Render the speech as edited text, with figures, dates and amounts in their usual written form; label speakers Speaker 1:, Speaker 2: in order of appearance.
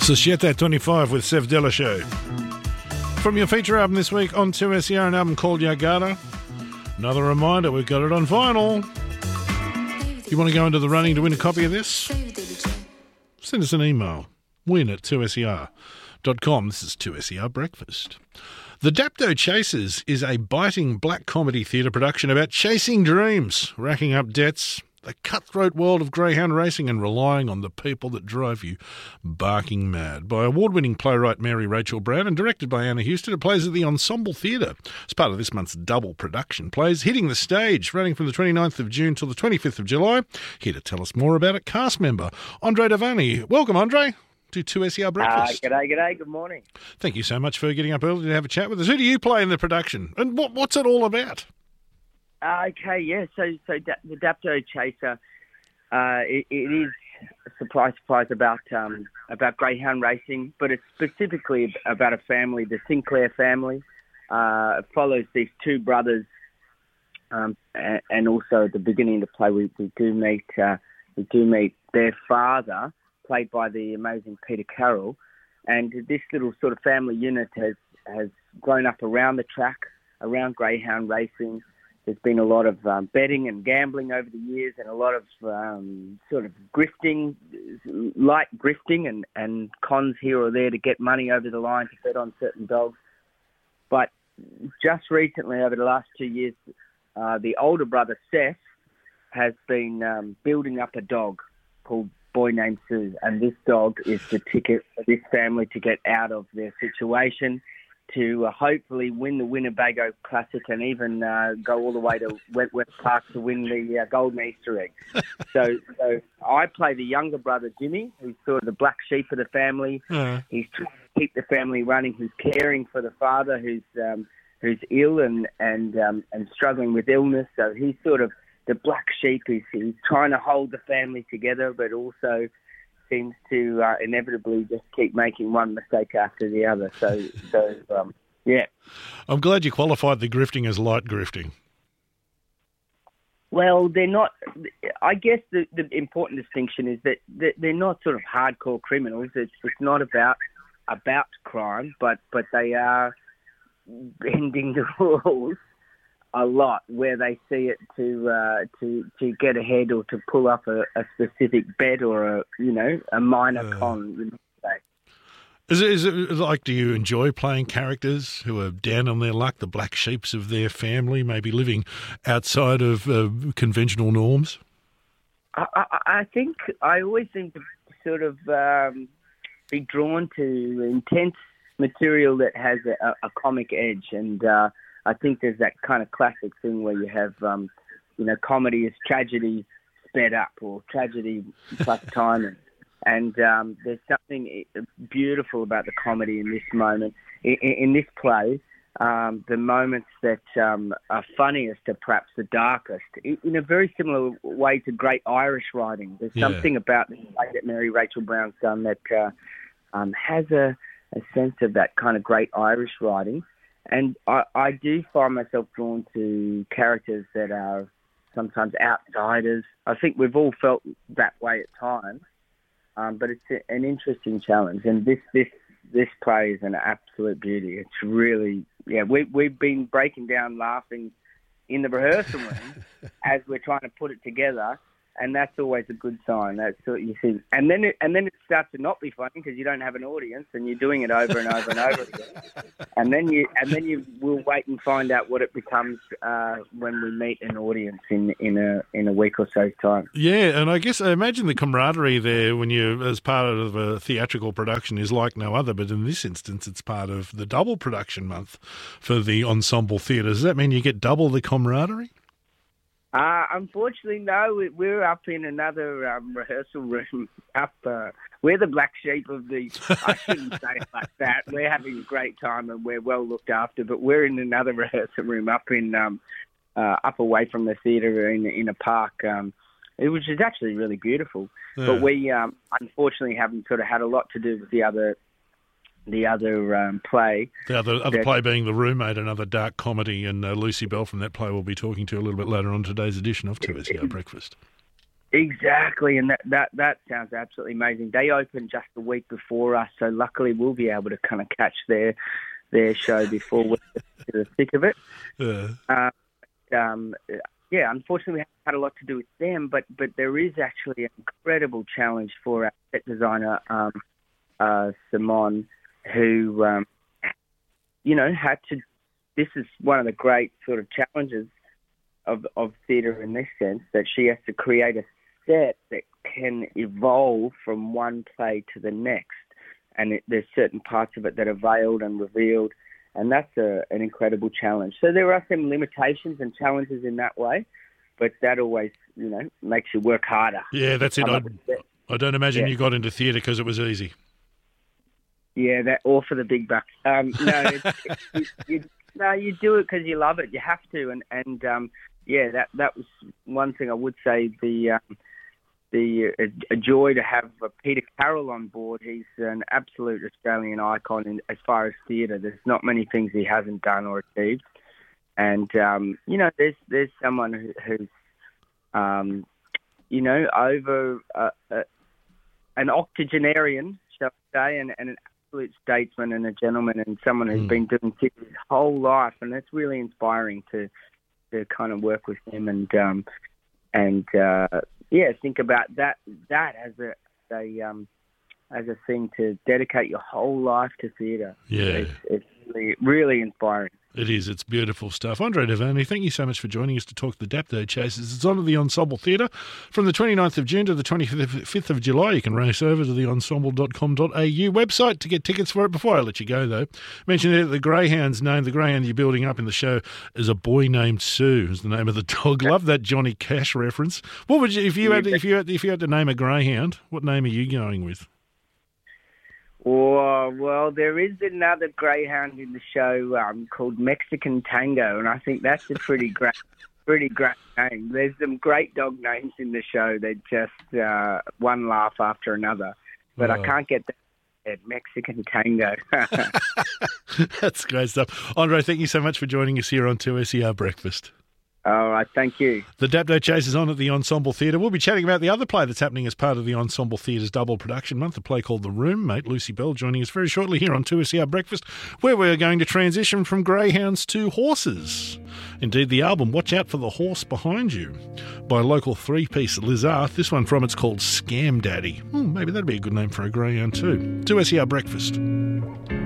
Speaker 1: Societe 25 with Sev Delashow. From your feature album this week on 2SER, an album called Yagata. Another reminder, we've got it on vinyl. You want to go into the running to win a copy of this? Send us an email. win@2ser.com. This is 2SER Breakfast. The Dapto Chasers is a biting black comedy theatre production about chasing dreams, racking up debts, the cutthroat world of greyhound racing and relying on the people that drive you barking mad. By award-winning playwright Mary Rachel Brown and directed by Anna Houston, it plays at the Ensemble Theatre. It's part of this month's double production. Plays hitting the stage, running from the 29th of June till the 25th of July. Here to tell us more about it, cast member Andre Davani. Welcome, Andre, to 2SER Breakfast.
Speaker 2: G'day, good morning.
Speaker 1: Thank you so much for getting up early to have a chat with us. Who do you play in the production, and what's it all about?
Speaker 2: Okay, yeah. So the Dapto Chaser, it is surprise about greyhound racing, but it's specifically about a family, the Sinclair family. It follows these two brothers, and also at the beginning of the play, we do meet their father, played by the amazing Peter Carroll, and this little sort of family unit has grown up around the track, around greyhound racing. There's been a lot of betting and gambling over the years, and a lot of sort of grifting, light grifting and cons here or there to get money over the line to bet on certain dogs. But just recently, over the last 2 years, the older brother, Seth, has been building up a dog called Boy Named Sue, and this dog is the ticket for this family to get out of their situation, to hopefully win the Winnebago Classic and even go all the way to Wentworth Park to win the Golden Easter egg. So I play the younger brother, Jimmy, who's sort of the black sheep of the family. He's trying to keep the family running. He's caring for the father who's ill and struggling with illness. So he's sort of the black sheep. He's trying to hold the family together, but also seems to inevitably just keep making one mistake after the other. So yeah.
Speaker 1: I'm glad you qualified the grifting as light grifting.
Speaker 2: Well, they're not. I guess the important distinction is that they're not sort of hardcore criminals. It's not about crime, but they are bending the rules a lot where they see it to get ahead or to pull up a specific bet or a minor con.
Speaker 1: Is it like, do you enjoy playing characters who are down on their luck, the black sheeps of their family, maybe living outside of conventional norms?
Speaker 2: I think I always seem to sort of be drawn to intense material that has a comic edge, and I think there's that kind of classic thing where you have, comedy is tragedy sped up or tragedy plus timing. And there's something beautiful about the comedy in this moment. In this play, the moments that are funniest are perhaps the darkest, in a very similar way to great Irish writing. There's something about the play that Mary Rachel Brown's done that has a sense of that kind of great Irish writing. And I do find myself drawn to characters that are sometimes outsiders. I think we've all felt that way at times, but it's an interesting challenge. And this play is an absolute beauty. It's really, we've been breaking down laughing in the rehearsal room as we're trying to put it together. And that's always a good sign. That's what you see. And then it starts to not be funny because you don't have an audience and you're doing it over and over and over again. And then you will wait and find out what it becomes when we meet an audience in a week or so's time.
Speaker 1: Yeah, and I imagine the camaraderie there when you, as part of a theatrical production, is like no other. But in this instance, it's part of the double production month for the Ensemble Theatre. Does that mean you get double the camaraderie?
Speaker 2: Unfortunately, no. We're up in another rehearsal room. We're the black sheep of the. I shouldn't say it like that. We're having a great time and we're well looked after. But we're in another rehearsal room up away from the theatre in a park, which is actually really beautiful. Yeah. But we unfortunately haven't sort of had a lot to do with the other play.
Speaker 1: The other play being The Roommate, another dark comedy, and Lucy Bell from that play we'll be talking to a little bit later on today's edition of 2SER Breakfast.
Speaker 2: Exactly, and that sounds absolutely amazing. They opened just a week before us, so luckily we'll be able to kind of catch their show before we get to the thick of it. Yeah, unfortunately we haven't had a lot to do with them, but there is actually an incredible challenge for our set designer, Simone, who, had to. This is one of the great sort of challenges of theatre in this sense, that she has to create a set that can evolve from one play to the next, and there's certain parts of it that are veiled and revealed, and that's an incredible challenge. So there are some limitations and challenges in that way, but that always, makes you work harder.
Speaker 1: Yeah, that's it. I don't imagine you got into theatre because it was easy.
Speaker 2: Yeah, that all for the big bucks. You do it because you love it. You have to, and that was one thing I would say. A joy to have Peter Carroll on board. He's an absolute Australian icon as far as theatre. There's not many things he hasn't done or achieved, and there's someone who's over an octogenarian, shall I say, and an absolute statesman and a gentleman, and someone who's been doing theatre his whole life, and it's really inspiring to kind of work with him and think about that as a thing to dedicate your whole life to theatre.
Speaker 1: Yeah,
Speaker 2: it's really, really inspiring.
Speaker 1: It is. It's beautiful stuff. Andre Devaney, thank you so much for joining us to talk the Dapto Chasers. It's on at the Ensemble Theatre from the 29th of June to the 25th of July. You can race over to the ensemble.com.au website to get tickets for it. Before I let you go, though, mention that the Greyhound's name, the Greyhound you're building up in the show, is a boy named Sue, is the name of the dog. Love that Johnny Cash reference. What would you, if you had to name a Greyhound, what name are you going with?
Speaker 2: Oh, well, there is another greyhound in the show called Mexican Tango, and I think that's a pretty great name. There's some great dog names in the show. They're just one laugh after another, but I can't get that Mexican Tango.
Speaker 1: That's great stuff. Andre, thank you so much for joining us here on 2SER Breakfast.
Speaker 2: All right, thank you.
Speaker 1: The Dapto Chasers on at the Ensemble Theatre. We'll be chatting about the other play that's happening as part of the Ensemble Theatre's double production month, a play called The Room. Mate Lucy Bell joining us very shortly here on 2SER Breakfast, where we're going to transition from greyhounds to horses. Indeed, the album Watch Out for the Horse Behind You by local three-piece Liz Arth. This one from it's called Scam Daddy. Maybe that'd be a good name for a greyhound too. 2SER Breakfast.